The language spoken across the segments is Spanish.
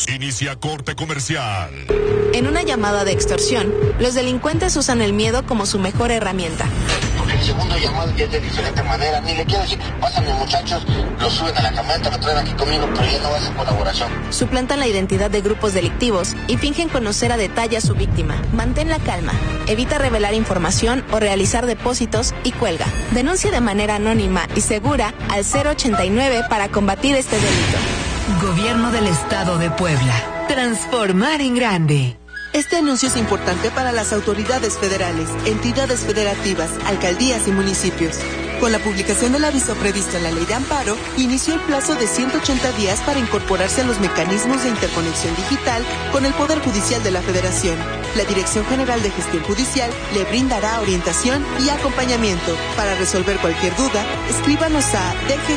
minutos. Inicia corte comercial. En una llamada de extorsión, los delincuentes usan el miedo como su mejor herramienta. Porque el segundo llamado ya es de diferente manera. Ni le quiero decir, pásenme muchachos, lo suben a la camioneta, lo traen aquí conmigo, pero ya no va a ser colaboración. Suplantan la identidad de grupos delictivos y fingen conocer a detalle a su víctima. Mantén la calma, evita revelar información o realizar depósitos y cuelga. Denuncia de manera anónima y segura al 089 para combatir este delito. Gobierno del Estado de Puebla. Transformar en grande. Este anuncio es importante para las autoridades federales, entidades federativas, alcaldías y municipios. Con la publicación del aviso previsto en la Ley de Amparo, inició el plazo de 180 días para incorporarse a los mecanismos de interconexión digital con el Poder Judicial de la Federación. La Dirección General de Gestión Judicial le brindará orientación y acompañamiento. Para resolver cualquier duda, escríbanos a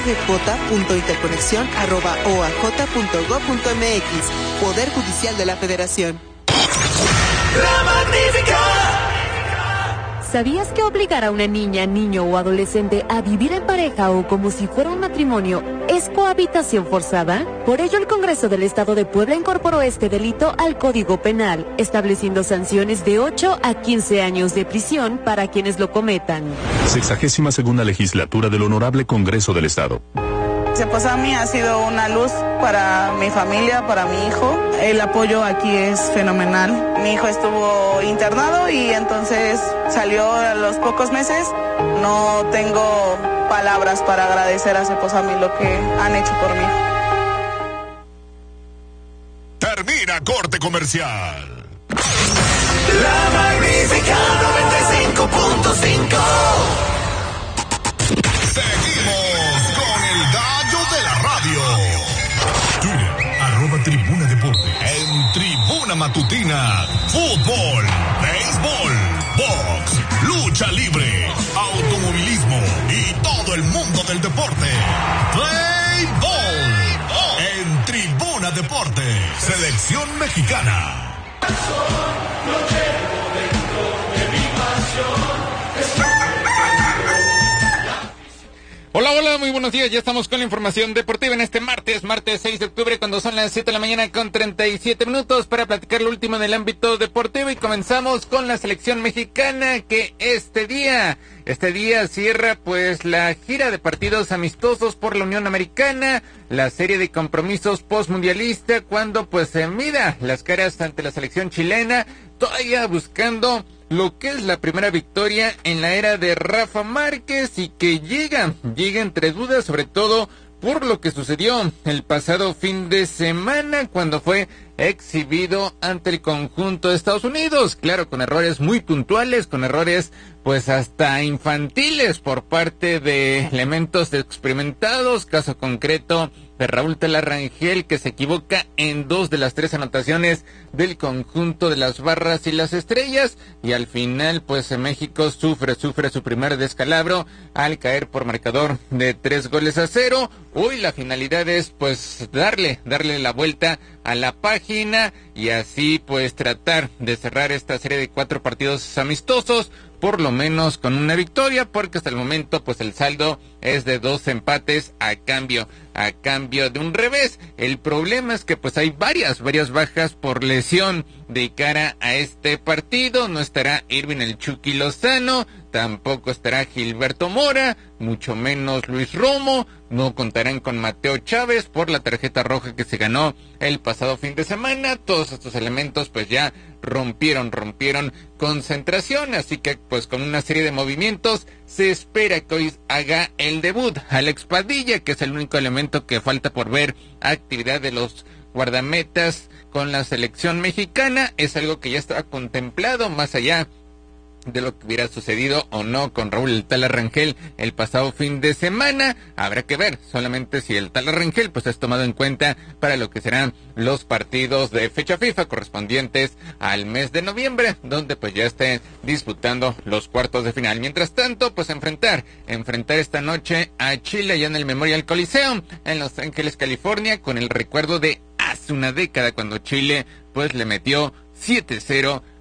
dggj.interconexión@oaj.gov.mx. Poder Judicial de la Federación. La Magnífica. ¿Sabías que obligar a una niña, niño o adolescente a vivir en pareja o como si fuera un matrimonio es cohabitación forzada? Por ello, el Congreso del Estado de Puebla incorporó este delito al Código Penal, estableciendo sanciones de 8 a 15 años de prisión para quienes lo cometan. 62ª Legislatura del Honorable Congreso del Estado. Cepozami ha sido una luz para mi familia, para mi hijo. El apoyo aquí es fenomenal. Mi hijo estuvo internado y entonces salió a los pocos meses. No tengo palabras para agradecer a Cepozami lo que han hecho por mí. Termina corte comercial. La Magnífica 95.5. Seguimos con el gallo de la radio. Twitter, @Tribuna Deportes. En Tribuna Matutina, fútbol, béisbol, box, lucha libre, automovilismo y todo el mundo del deporte. Play Ball. En Tribuna Deportes, Selección Mexicana. Hola, hola, muy buenos días. Ya estamos con la información deportiva en este martes 6 de octubre, cuando son las 7 de la mañana con 37 minutos para platicar lo último del ámbito deportivo. Y comenzamos con la selección mexicana, que este día cierra pues la gira de partidos amistosos por la Unión Americana, la serie de compromisos postmundialista, cuando pues se mida las caras ante la selección chilena, todavía buscando lo que es la primera victoria en la era de Rafa Márquez, y que llega entre dudas, sobre todo por lo que sucedió el pasado fin de semana cuando fue exhibido ante el conjunto de Estados Unidos. Claro, con errores muy puntuales, con errores pues hasta infantiles por parte de elementos experimentados, caso concreto de Raúl Tala Rangel, que se equivoca en 2 de las 3 anotaciones del conjunto de las Barras y las Estrellas, y al final pues México sufre su primer descalabro al caer por marcador de 3-0. Hoy la finalidad es pues darle la vuelta a la página y así pues tratar de cerrar esta serie de 4 partidos amistosos, por lo menos con una victoria, porque hasta el momento pues el saldo es de 2 empates a cambio de un revés. El problema es que pues hay varias bajas por lesión de cara a este partido. No estará Irving el Chucky Lozano, tampoco estará Gilberto Mora, mucho menos Luis Romo. No contarán con Mateo Chávez por la tarjeta roja que se ganó el pasado fin de semana. Todos estos elementos pues ya rompieron concentración, así que pues con una serie de movimientos se espera que hoy haga el debut Alex Padilla, que es el único elemento que falta por ver actividad de los guardametas con la selección mexicana. Es algo que ya estaba contemplado, más allá de lo que hubiera sucedido o no con Raúl el Tala Rangel el pasado fin de semana. Habrá que ver solamente si el Tala Rangel pues es tomado en cuenta para lo que serán los partidos de fecha FIFA correspondientes al mes de noviembre, donde pues ya estén disputando los cuartos de final. Mientras tanto, pues enfrentar esta noche a Chile allá en el Memorial Coliseum en Los Ángeles, California, con el recuerdo de hace una década cuando Chile pues le metió 7-0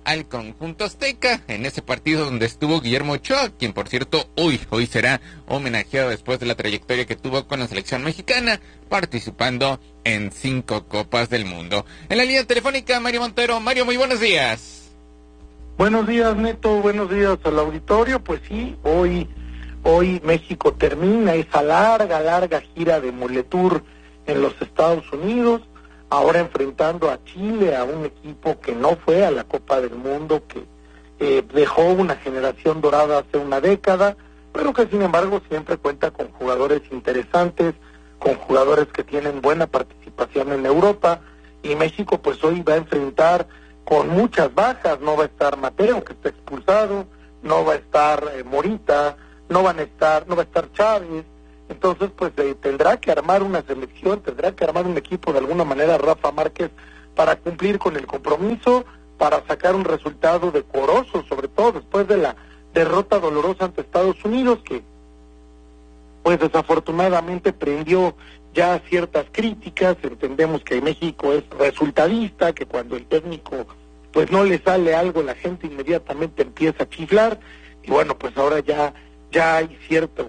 al conjunto azteca en ese partido donde estuvo Guillermo Ochoa, quien por cierto hoy será homenajeado después de la trayectoria que tuvo con la selección mexicana, participando en 5 Copas del Mundo. En la línea telefónica, Mario Montero. Mario, muy buenos días. Buenos días, Neto, buenos días al auditorio. Pues sí, hoy México termina esa larga gira de Moletour en los Estados Unidos, ahora enfrentando a Chile, a un equipo que no fue a la Copa del Mundo, que dejó una generación dorada hace una década, pero que sin embargo siempre cuenta con jugadores interesantes, con jugadores que tienen buena participación en Europa, y México pues hoy va a enfrentar con muchas bajas. No va a estar Mateo, que está expulsado, no va a estar Morita, no va a estar Chávez. Entonces pues tendrá que armar una selección, tendrá que armar un equipo de alguna manera Rafa Márquez para cumplir con el compromiso, para sacar un resultado decoroso, sobre todo después de la derrota dolorosa ante Estados Unidos, que pues desafortunadamente prendió ya ciertas críticas. Entendemos que México es resultadista, que cuando el técnico pues no le sale algo, la gente inmediatamente empieza a chiflar, y bueno, pues ahora ya hay cierto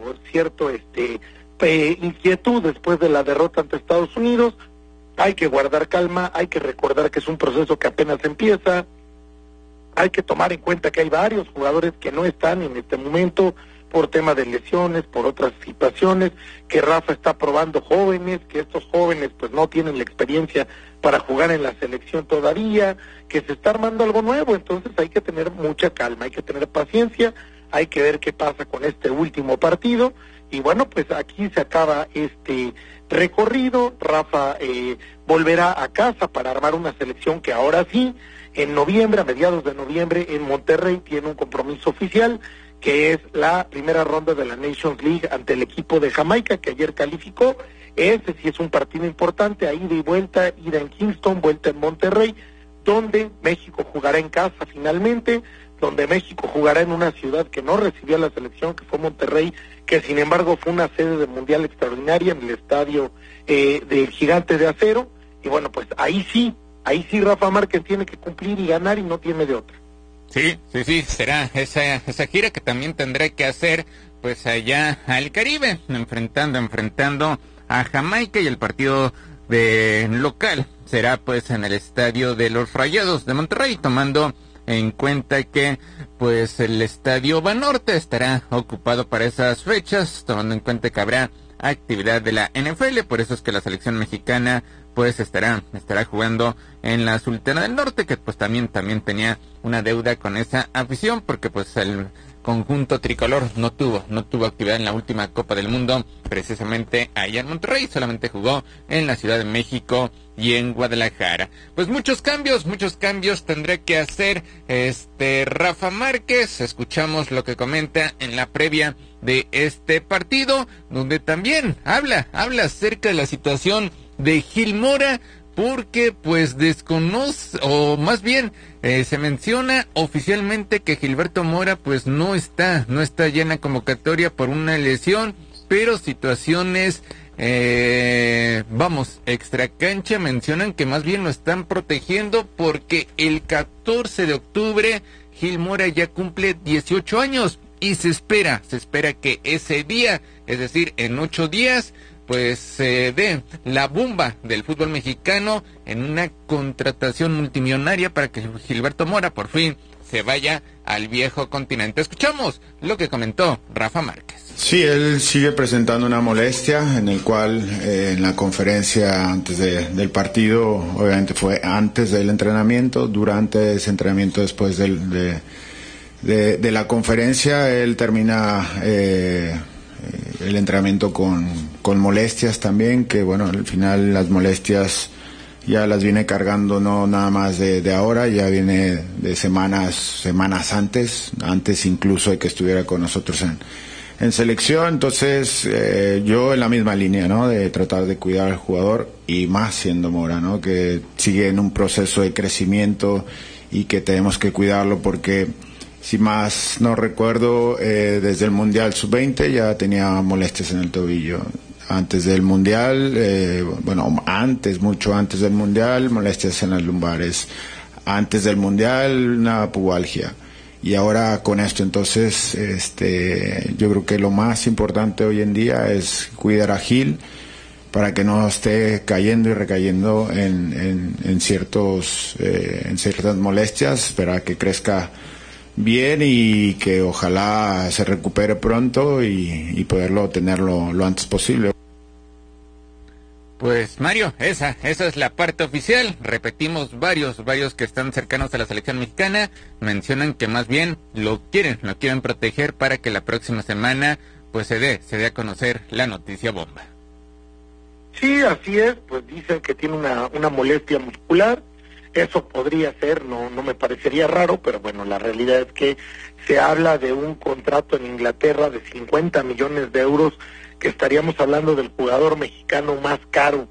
inquietud después de la derrota ante Estados Unidos. Hay que guardar calma, hay que recordar que es un proceso que apenas empieza, hay que tomar en cuenta que hay varios jugadores que no están en este momento por tema de lesiones, por otras situaciones, que Rafa está probando jóvenes, que estos jóvenes pues no tienen la experiencia para jugar en la selección todavía, que se está armando algo nuevo. Entonces hay que tener mucha calma, hay que tener paciencia, hay que ver qué pasa con este último partido, y bueno, pues aquí se acaba este recorrido. Rafa volverá a casa para armar una selección que ahora sí, en noviembre, a mediados de noviembre, en Monterrey, tiene un compromiso oficial, que es la primera ronda de la Nations League ante el equipo de Jamaica, que ayer calificó. Ese sí es un partido importante, a ida y vuelta, ida en Kingston, vuelta en Monterrey, donde México jugará en casa finalmente, donde México jugará en una ciudad que no recibió a la selección, que fue Monterrey, que sin embargo fue una sede de mundial extraordinaria en el estadio del Gigante de Acero. Y bueno, pues ahí sí Rafa Márquez tiene que cumplir y ganar, y no tiene de otra. Sí, será esa gira que también tendrá que hacer pues allá al Caribe, enfrentando a Jamaica, y el partido de local será pues en el estadio de los Rayados de Monterrey, tomando en cuenta que pues el estadio Banorte estará ocupado para esas fechas, tomando en cuenta que habrá actividad de la NFL. Por eso es que la selección mexicana pues estará jugando en la Sultana del Norte, que pues también tenía una deuda con esa afición, porque pues el conjunto tricolor no tuvo actividad en la última Copa del Mundo, precisamente allá en Monterrey. Solamente jugó en la Ciudad de México y en Guadalajara. Pues muchos cambios tendrá que hacer Rafa Márquez. Escuchamos lo que comenta en la previa de este partido, donde también habla acerca de la situación de Gil Mora, porque pues desconoce, o más bien se menciona oficialmente que Gilberto Mora pues no está ya en la convocatoria por una lesión, pero situaciones extracancha mencionan que más bien lo están protegiendo, porque el 14 de octubre Gil Mora ya cumple 18 años y se espera que ese día, es decir, en 8 días, pues se dé la bomba del fútbol mexicano en una contratación multimillonaria para que Gilberto Mora por fin se vaya al viejo continente. Escuchamos lo que comentó Rafa Márquez. Sí, él sigue presentando una molestia, en el cual en la conferencia antes del partido, obviamente fue antes del entrenamiento, durante ese entrenamiento, después de la conferencia, él termina el entrenamiento con molestias también, que bueno, al final las molestias ya las viene cargando no nada más de ahora, ya viene de semanas antes incluso de que estuviera con nosotros en selección. Entonces yo en la misma línea, ¿no?, de tratar de cuidar al jugador, y más siendo Mora, ¿no?, que sigue en un proceso de crecimiento y que tenemos que cuidarlo, porque si más no recuerdo, desde el Mundial Sub-20 ya tenía molestias en el tobillo. Antes del Mundial, mucho antes del Mundial, molestias en las lumbares. antes del Mundial una pubalgia. Y ahora con esto, entonces, yo creo que lo más importante hoy en día es cuidar a Gil para que no esté cayendo y recayendo en ciertas molestias, para que crezca bien y que ojalá se recupere pronto y poderlo tener lo antes posible. Pues Mario, esa es la parte oficial. Repetimos, varios que están cercanos a la selección mexicana mencionan que más bien lo quieren proteger para que la próxima semana pues se dé a conocer la noticia bomba. Sí, así es, pues dicen que tiene una molestia muscular. Eso podría ser, no me parecería raro, pero bueno, la realidad es que se habla de un contrato en Inglaterra de 50 millones de euros, que estaríamos hablando del jugador mexicano más caro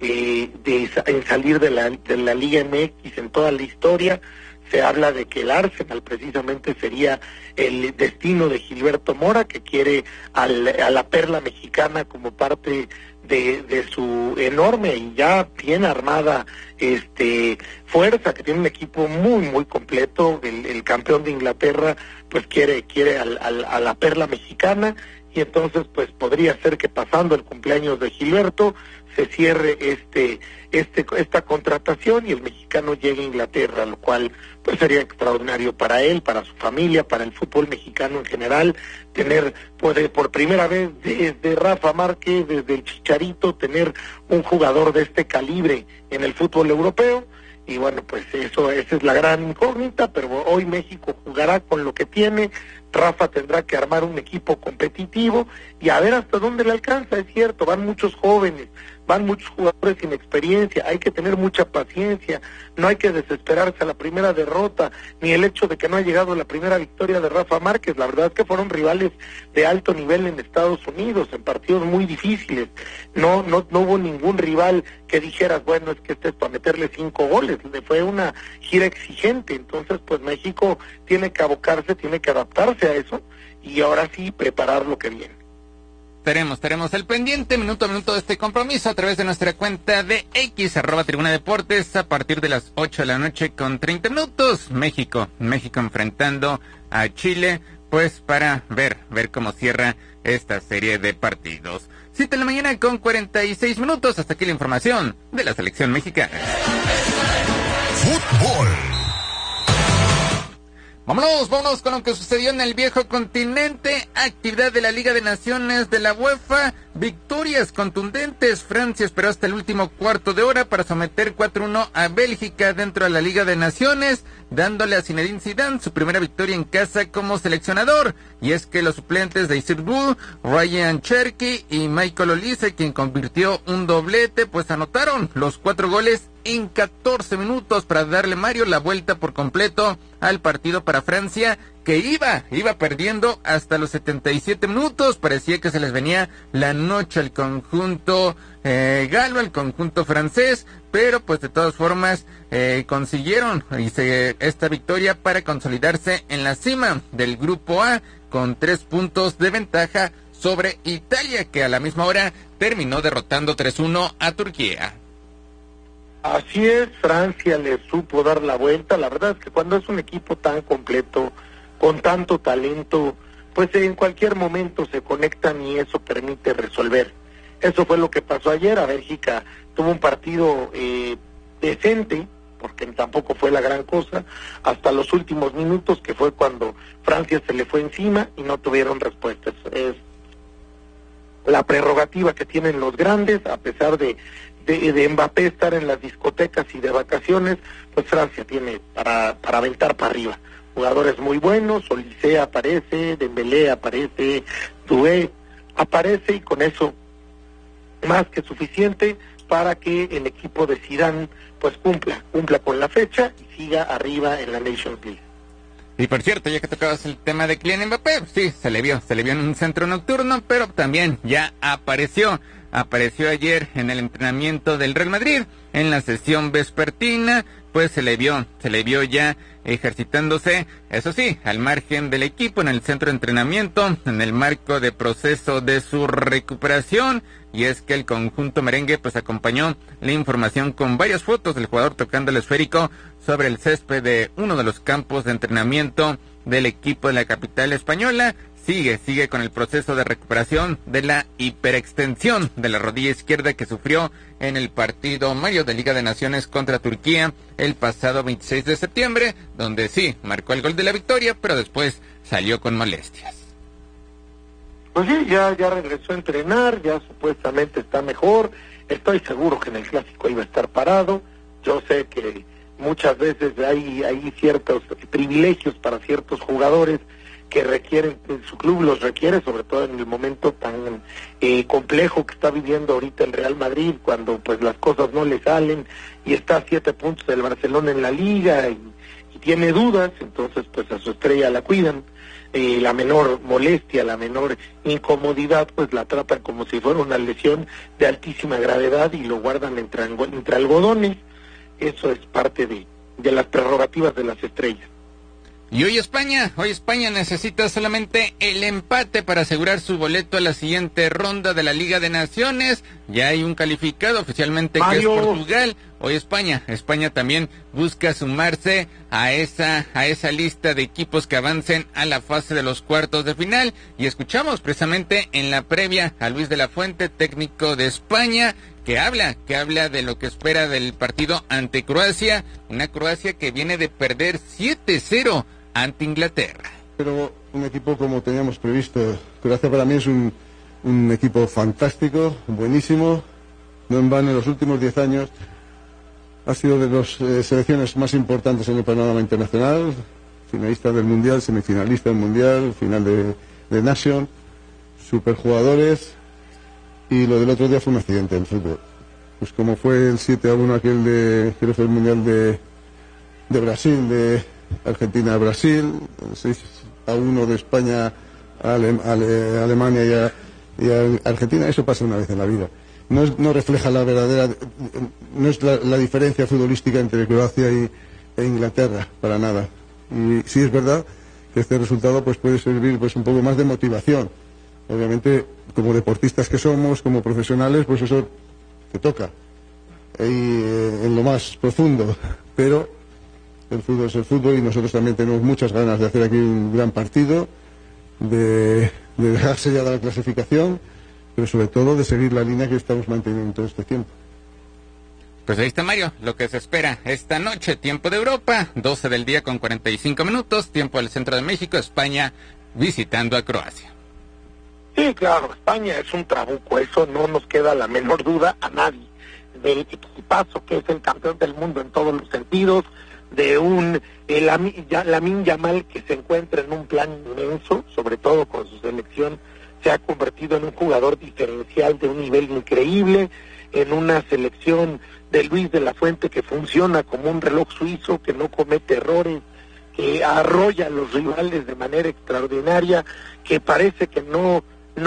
en salir de la Liga MX en toda la historia. Se habla de que el Arsenal precisamente sería el destino de Gilberto Mora, que quiere a la perla mexicana como parte de su enorme y ya bien armada fuerza, que tiene un equipo muy muy completo. El campeón de Inglaterra pues quiere a la perla mexicana, y entonces pues podría ser que pasando el cumpleaños de Gilberto se cierre esta contratación y el mexicano llegue a Inglaterra, lo cual pues sería extraordinario para él, para su familia, para el fútbol mexicano en general, tener por primera vez desde Rafa Márquez, desde el Chicharito, tener un jugador de este calibre en el fútbol europeo. Y bueno, pues esa es la gran incógnita, pero hoy México jugará con lo que tiene. Rafa tendrá que armar un equipo competitivo y a ver hasta dónde le alcanza. Es cierto, van muchos jóvenes, van muchos jugadores sin experiencia, hay que tener mucha paciencia, no hay que desesperarse a la primera derrota, ni el hecho de que no ha llegado la primera victoria de Rafa Márquez. La verdad es que fueron rivales de alto nivel en Estados Unidos, en partidos muy difíciles. No hubo ningún rival que dijeras, bueno, es que este es para meterle 5 goles. Le fue una gira exigente. Entonces pues México tiene que abocarse, tiene que adaptarse a eso y ahora sí preparar lo que viene. Estaremos al pendiente minuto a minuto de este compromiso a través de nuestra cuenta de X, @Tribuna Deportes, a partir de las 8 de la noche con 30 minutos. México enfrentando a Chile, pues para ver cómo cierra esta serie de partidos. 7 de la mañana con 46 minutos, hasta aquí la información de la selección mexicana. Fútbol. Vámonos con lo que sucedió en el viejo continente. Actividad de la Liga de Naciones de la UEFA. Victorias contundentes. Francia esperó hasta el último cuarto de hora para someter 4-1 a Bélgica dentro de la Liga de Naciones, dándole a Zinedine Zidane su primera victoria en casa como seleccionador. Y es que los suplentes de Isirbu, Ryan Cherky y Michael Olise, quien convirtió un doblete, pues anotaron los 4 goles en 14 minutos para darle, Mario, la vuelta por completo al partido para Francia, que iba perdiendo hasta los 77 minutos. Parecía que se les venía la noche al conjunto galo, al conjunto francés, pero pues de todas formas consiguieron esta victoria para consolidarse en la cima del grupo A con 3 puntos de ventaja sobre Italia, que a la misma hora terminó derrotando 3-1 a Turquía. Así es, Francia le supo dar la vuelta. La verdad es que cuando es un equipo tan completo, con tanto talento, pues en cualquier momento se conectan y eso permite resolver. Eso fue lo que pasó ayer. A Bélgica tuvo un partido decente, porque tampoco fue la gran cosa, hasta los últimos minutos, que fue cuando Francia se le fue encima y no tuvieron respuestas. Es la prerrogativa que tienen los grandes, a pesar de Mbappé estar en las discotecas y de vacaciones, pues Francia tiene para aventar para arriba. Jugadores muy buenos, Olise aparece, Dembélé aparece, Doué aparece, y con eso más que suficiente para que el equipo de Zidane pues cumpla con la fecha y siga arriba en la Nations League. Y por cierto, ya que tocabas el tema de Kylian Mbappé, sí, se le vio en un centro nocturno, pero también ya apareció ayer en el entrenamiento del Real Madrid, en la sesión vespertina, pues se le vio ya ejercitándose, eso sí, al margen del equipo, en el centro de entrenamiento, en el marco de proceso de su recuperación, y es que el conjunto merengue pues acompañó la información con varias fotos del jugador tocando el esférico sobre el césped de uno de los campos de entrenamiento del equipo de la capital española. Sigue con el proceso de recuperación de la hiperextensión de la rodilla izquierda que sufrió en el partido Mario de Liga de Naciones contra Turquía el pasado 26 de septiembre, donde sí, marcó el gol de la victoria, pero después salió con molestias. Pues sí, ya regresó a entrenar, ya supuestamente está mejor. Estoy seguro que en el clásico iba a estar parado. Yo sé que muchas veces hay ciertos privilegios para ciertos jugadores que requieren, su club los requiere, sobre todo en el momento tan complejo que está viviendo ahorita el Real Madrid, cuando pues las cosas no le salen y está a 7 puntos del Barcelona en la Liga y tiene dudas, entonces pues a su estrella la cuidan. La menor molestia, la menor incomodidad, pues la tratan como si fuera una lesión de altísima gravedad y lo guardan entre algodones. Eso es parte de las prerrogativas de las estrellas. Y hoy España necesita solamente el empate para asegurar su boleto a la siguiente ronda de la Liga de Naciones. Ya hay un calificado oficialmente, Mario, que es Portugal. Hoy España también busca sumarse a esa lista de equipos que avancen a la fase de los cuartos de final. Y escuchamos precisamente en la previa a Luis de la Fuente, técnico de España, que habla de lo que espera del partido ante Croacia, una Croacia que viene de perder 7-0 ante Inglaterra. Pero un equipo como teníamos previsto. Croacia para mí es un equipo fantástico, buenísimo. No en vano, en los últimos 10 años ha sido de las selecciones más importantes en el panorama internacional, finalista del Mundial, semifinalista del Mundial, final de Nation, superjugadores. Y lo del otro día fue un accidente en fútbol. Pues como fue el 7-1 aquel de, creo que fue el Mundial de Brasil, de Argentina a Brasil, 6-1 de España a Alemania y a Argentina. Eso pasa una vez en la vida. No refleja la verdadera, no es la diferencia futbolística entre Croacia e Inglaterra, para nada. Y sí es verdad que este resultado pues puede servir pues un poco más de motivación. Obviamente, como deportistas que somos, como profesionales, pues eso te toca en lo más profundo, pero el fútbol es el fútbol y nosotros también tenemos muchas ganas de hacer aquí un gran partido, de dejar sellada la clasificación, pero sobre todo de seguir la línea que estamos manteniendo todo este tiempo. Pues ahí está, Mario, lo que se espera esta noche, tiempo de Europa, 12 del día con 45 minutos, tiempo del centro de México, España visitando a Croacia. Sí, claro, España es un trabuco, eso no nos queda la menor duda a nadie, del equipazo que es el campeón del mundo en todos los sentidos, de Lamine Yamal que se encuentra en un plan inmenso, sobre todo con su selección, se ha convertido en un jugador diferencial de un nivel increíble, en una selección de Luis de la Fuente que funciona como un reloj suizo, que no comete errores, que arrolla a los rivales de manera extraordinaria, que parece que no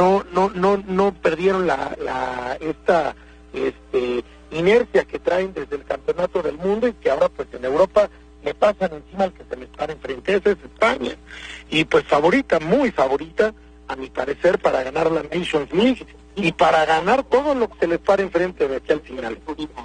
perdieron esta inercia que traen desde el campeonato del mundo y que ahora pues en Europa le pasan encima al que se les para enfrente. Esa es España, y pues favorita, muy favorita a mi parecer para ganar la Nations League y para ganar todo lo que se les para enfrente de aquí al final.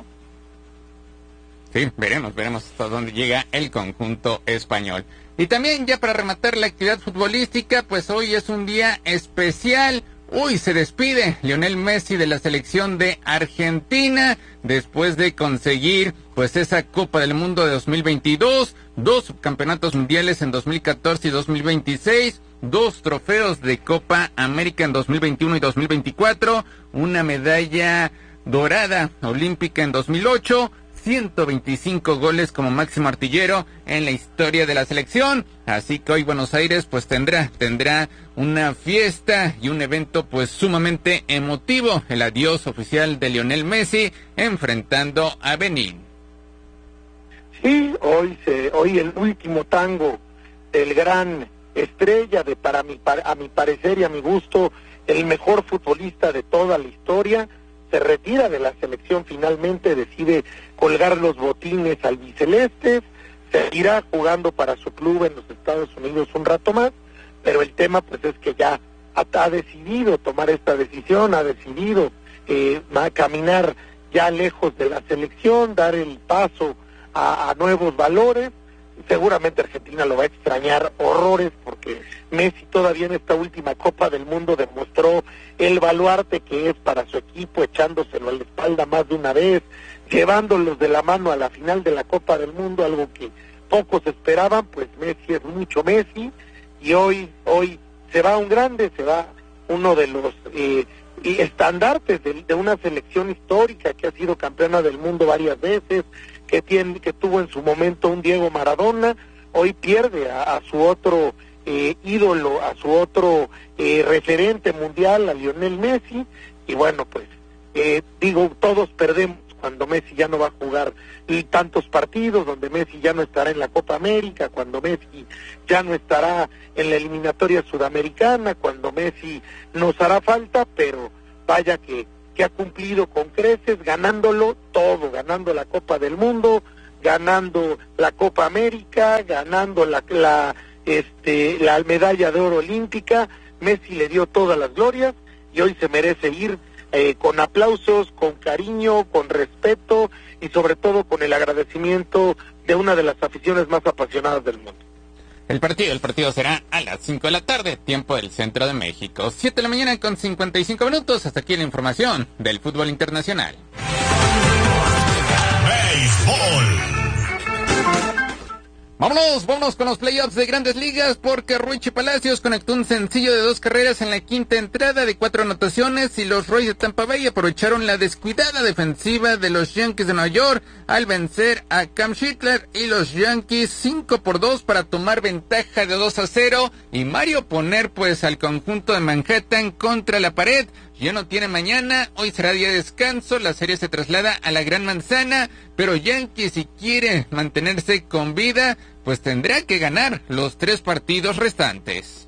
Sí, veremos hasta dónde llega el conjunto español. Y también ya para rematar la actividad futbolística, pues hoy es un día especial. Hoy se despide Lionel Messi de la selección de Argentina después de conseguir pues esa Copa del Mundo de 2022, 2 subcampeonatos mundiales en 2014 y 2026, 2 trofeos de Copa América en 2021 y 2024, una medalla dorada olímpica en 2008, 125 goles como máximo artillero en la historia de la selección. Así que hoy Buenos Aires pues tendrá una fiesta y un evento pues sumamente emotivo, el adiós oficial de Lionel Messi enfrentando a Benín. Sí, hoy el último tango del gran estrella a mi parecer y a mi gusto el mejor futbolista de toda la historia. Se retira de la selección finalmente, decide colgar los botines albicelestes, seguirá jugando para su club en los Estados Unidos un rato más, pero el tema pues es que ya ha decidido tomar esta decisión, ha decidido caminar ya lejos de la selección, dar el paso a nuevos valores. Seguramente Argentina lo va a extrañar horrores porque Messi todavía en esta última Copa del Mundo demostró el baluarte que es para su equipo, echándoselo a la espalda más de una vez, llevándolos de la mano a la final de la Copa del Mundo, algo que pocos esperaban. Pues Messi es mucho Messi, y hoy se va un grande, se va uno de los estandartes de una selección histórica que ha sido campeona del mundo varias veces, que tuvo en su momento un Diego Maradona. Hoy pierde a su otro ídolo, a su otro referente mundial, a Lionel Messi. Y bueno, pues todos perdemos cuando Messi ya no va a jugar tantos partidos, donde Messi ya no estará en la Copa América, cuando Messi ya no estará en la eliminatoria sudamericana, cuando Messi nos hará falta, pero vaya que ha cumplido con creces, ganándolo todo, ganando la Copa del Mundo, ganando la Copa América, ganando la medalla de oro olímpica. Messi le dio todas las glorias y hoy se merece ir con aplausos, con cariño, con respeto y sobre todo con el agradecimiento de una de las aficiones más apasionadas del mundo. El partido será a las 5 de la tarde, tiempo del centro de México. 7 de la mañana con 55 minutos. Hasta aquí la información del fútbol internacional. Vámonos con los playoffs de Grandes Ligas, porque Ruichi Palacios conectó un sencillo de 2 carreras en la quinta entrada de 4 anotaciones, y los Rays de Tampa Bay aprovecharon la descuidada defensiva de los Yankees de Nueva York al vencer a Cam Schindler y los Yankees 5-2 para tomar ventaja de 2-0 y Mario poner pues al conjunto de Manhattan contra la pared. Ya no tiene mañana, hoy será día de descanso, la serie se traslada a la Gran Manzana, pero Yankees, si quiere mantenerse con vida, pues tendrá que ganar los 3 partidos restantes.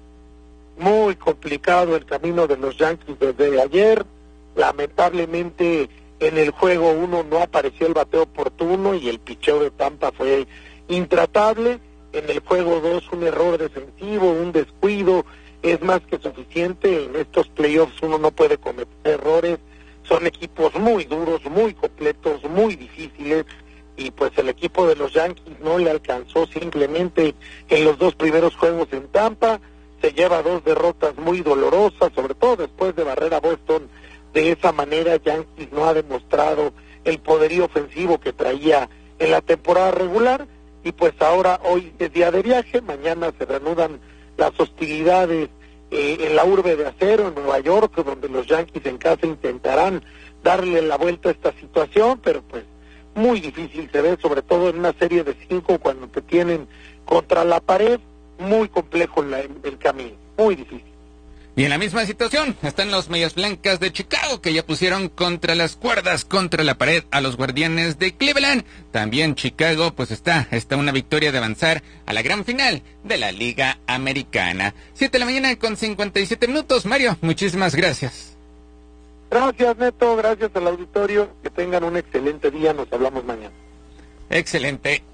Muy complicado el camino de los Yankees desde ayer. Lamentablemente en el juego 1 no apareció el bateo oportuno y el picheo de Tampa fue intratable. En el juego 2 un error defensivo, un descuido es más que suficiente. En estos playoffs uno no puede cometer errores. Son equipos muy duros, muy completos, muy difíciles, y pues el equipo de los Yankees no le alcanzó simplemente en los 2 primeros juegos en Tampa. Se lleva 2 derrotas muy dolorosas, sobre todo después de barrer a Boston de esa manera. Yankees no ha demostrado el poderío ofensivo que traía en la temporada regular, y pues ahora, hoy es día de viaje, mañana se reanudan las hostilidades en la urbe de acero, en Nueva York, donde los Yankees en casa intentarán darle la vuelta a esta situación, pero pues muy difícil se ve, sobre todo en una serie de 5 cuando te tienen contra la pared. Muy complejo el camino, muy difícil. Y en la misma situación están los Medias Blancas de Chicago, que ya pusieron contra las cuerdas, contra la pared a los Guardianes de Cleveland. También Chicago pues está una victoria de avanzar a la gran final de la Liga Americana. 7 de la mañana con 57 minutos. Mario, muchísimas gracias. Gracias, Neto, gracias al auditorio, que tengan un excelente día, nos hablamos mañana. Excelente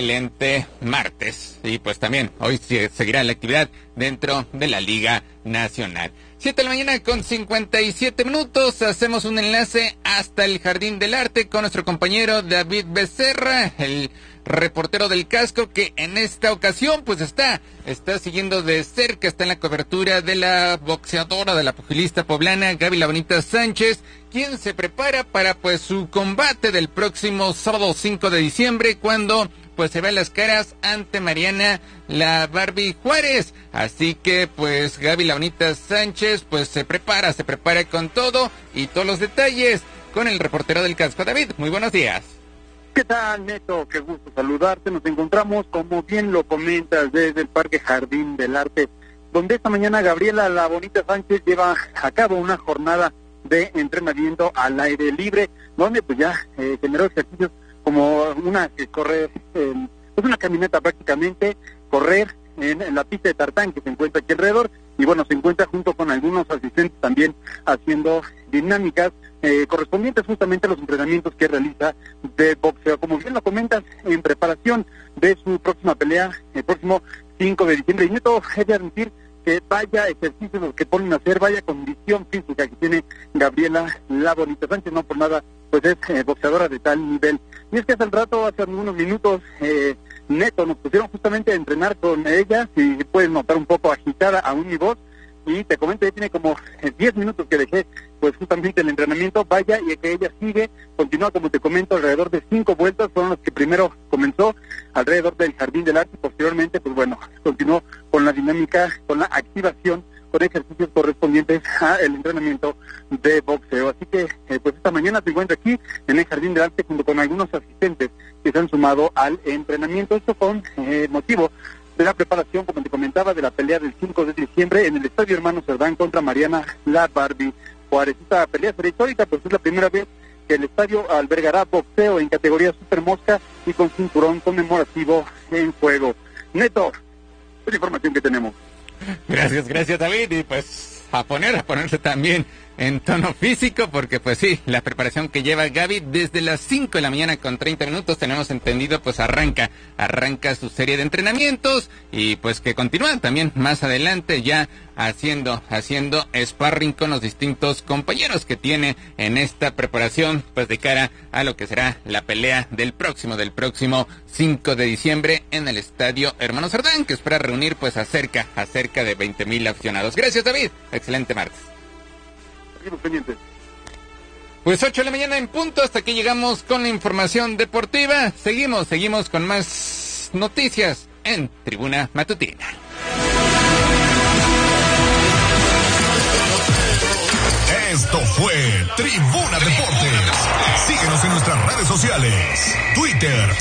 martes. Y pues también hoy seguirá la actividad dentro de la Liga Nacional. 7 de la mañana con 57 minutos. Hacemos un enlace hasta el Jardín del Arte con nuestro compañero David Becerra, el reportero del Casco, que en esta ocasión pues está siguiendo de cerca, está en la cobertura de la boxeadora, de la pugilista poblana Gaby La Bonita Sánchez, quien se prepara para pues su combate del próximo sábado 5 de diciembre, cuando pues se ve las caras ante Mariana la Barbie Juárez. Así que pues Gaby La Bonita Sánchez pues se prepara con todo y todos los detalles con el reportero del Casco. David, muy buenos días. ¿Qué tal, Neto? Qué gusto saludarte. Nos encontramos, como bien lo comentas, desde el Parque Jardín del Arte, donde esta mañana Gabriela La Bonita Sánchez lleva a cabo una jornada de entrenamiento al aire libre, donde pues ya generó ejercicios como una caminata prácticamente, correr en la pista de tartán que se encuentra aquí alrededor, y bueno, se encuentra junto con algunos asistentes también haciendo dinámicas correspondientes justamente a los entrenamientos que realiza de boxeo. Como bien lo comentas, en preparación de su próxima pelea el próximo 5 de diciembre. Y Neto, he de admitir que vaya ejercicio los que ponen a hacer, vaya condición física que tiene Gabriela La Bonita Sánchez, no por nada, pues es boxeadora de tal nivel. Y es que hace algunos minutos, Neto, nos pusieron justamente a entrenar con ella, si puedes notar un poco agitada aún mi voz, y te comento, ya tiene como 10 minutos que dejé, pues justamente el entrenamiento, vaya, y que ella sigue, continúa, como te comento, alrededor de 5 vueltas, fueron los que primero comenzó alrededor del Jardín del Arte, y posteriormente, pues bueno, continuó con la dinámica, con la activación, con ejercicios correspondientes al entrenamiento de boxeo. Así que, pues esta mañana te encuentro aquí en el Jardín del Arte junto con algunos asistentes que se han sumado al entrenamiento, esto con motivo de la preparación, como te comentaba, de la pelea del 5 de diciembre en el Estadio Hermano Cerdán contra Mariana La Barbie Juárez. Esta pelea será histórica, pues es la primera vez que el estadio albergará boxeo en categoría super mosca y con cinturón conmemorativo en juego. Neto, es la información que tenemos. Gracias David, y pues a ponerse también en tono físico, porque pues sí, la preparación que lleva Gaby desde las 5 de la mañana con 30 minutos, tenemos entendido, pues arranca su serie de entrenamientos, y pues que continúan también más adelante ya haciendo sparring con los distintos compañeros que tiene en esta preparación, pues de cara a lo que será la pelea del próximo 5 de diciembre en el Estadio Hermano Cerdán, que espera reunir pues a cerca de 20,000 aficionados. Gracias David, excelente martes. Pues 8 de la mañana en punto, hasta aquí llegamos con la información deportiva. Seguimos con más noticias en Tribuna Matutina. Esto fue Tribuna Deportes. Síguenos en nuestras redes sociales. Twitter,